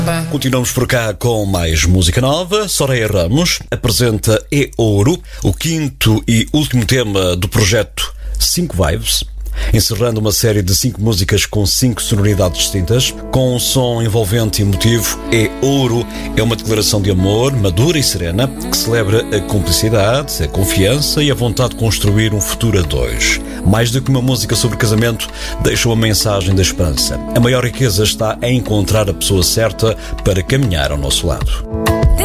Continuamos por cá com mais música nova. Soraya Ramos apresenta É Ouro, o quinto e último tema do projeto 5 Vibes, encerrando uma série de 5 músicas com 5 sonoridades distintas, com um som envolvente e emotivo. É Ouro é uma declaração de amor madura e serena que celebra a cumplicidade, a confiança e a vontade de construir um futuro a dois. Mais do que uma música sobre casamento, deixa uma mensagem da esperança. A maior riqueza está em encontrar a pessoa certa para caminhar ao nosso lado.